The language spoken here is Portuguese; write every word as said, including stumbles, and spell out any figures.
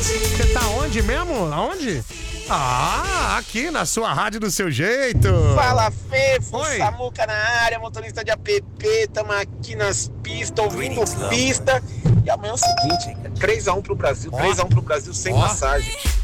Você tá onde mesmo? Aonde? Ah, aqui na sua rádio do seu jeito. Fala, Fefo, Oi. Samuca na área, motorista de app, tamo aqui nas pistas, ouvindo pista. E amanhã é o seguinte, três a um pro Brasil, Ó. três a um pro Brasil sem Ó. massagem.